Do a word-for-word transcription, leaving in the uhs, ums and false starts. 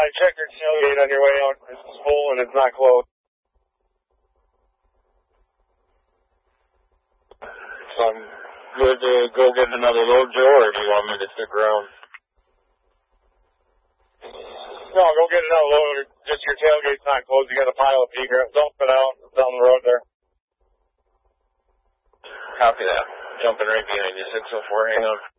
I checked your tailgate on your way out. It's full and it's not closed. So I'm good to go get another load, Joe, or do you want me to stick around? No, go get another load. Just your tailgate's not closed. You got a pile of pea grass. Dump it out down the road there. Copy that. Jumping right behind you, six oh four, hang on.